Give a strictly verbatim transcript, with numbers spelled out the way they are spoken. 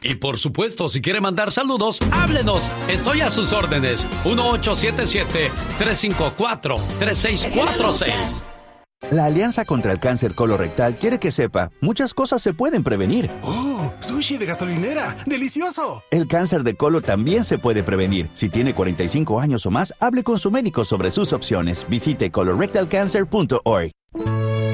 Y por supuesto, si quiere mandar saludos, háblenos. Estoy a sus órdenes. uno ocho siete siete, tres cinco cuatro, tres seis cuatro seis. La Alianza contra el Cáncer Colorectal quiere que sepa, muchas cosas se pueden prevenir. ¡Oh! ¡Sushi de gasolinera! ¡Delicioso! El cáncer de colon también se puede prevenir. Si tiene cuarenta y cinco años o más, hable con su médico sobre sus opciones. Visite colorectal cancer punto org.